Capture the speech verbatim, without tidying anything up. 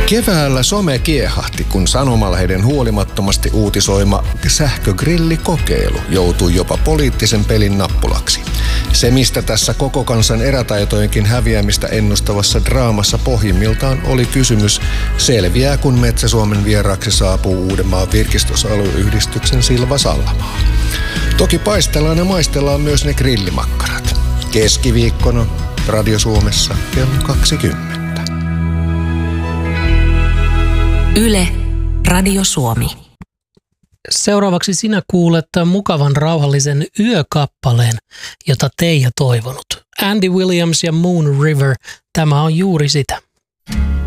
Keväällä some kiehahti, kun sanomalehden huolimattomasti uutisoima sähkögrillikokeilu joutui jopa poliittisen pelin nappulaksi. Se, mistä tässä koko kansan erätaitojenkin häviämistä ennustavassa draamassa pohjimmiltaan oli kysymys, selviää kun Metsä-Suomen vieraaksi saapuu Uudenmaan virkistysalueyhdistyksen Silva Sallamaa. Toki paistellaan ja maistellaan myös ne grillimakkarat. Keskiviikkona Radio Suomessa kello kaksikymmentä. Yle, Radio Suomi. Seuraavaksi sinä kuulet mukavan rauhallisen yökappaleen, jota Teija toivonut. Andy Williams ja Moon River, tämä on juuri sitä.